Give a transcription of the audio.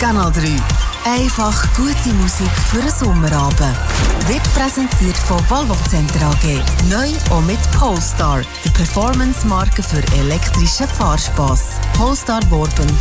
Kanal 3. Einfach gute Musik für einen Sommerabend. Wird präsentiert von Volvo Center AG. Neu auch mit Polestar, der Performance-Marke für elektrischen Fahrspass. Polestar Worben